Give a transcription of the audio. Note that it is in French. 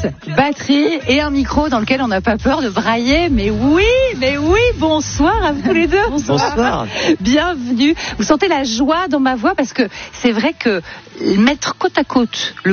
batterie et un micro dans lequel on n'a pas peur de brailler. Mais oui, bonsoir à vous tous les deux. Bonsoir. Bienvenue. Vous sentez la joie dans ma voix parce que c'est vrai que mettre côte à côte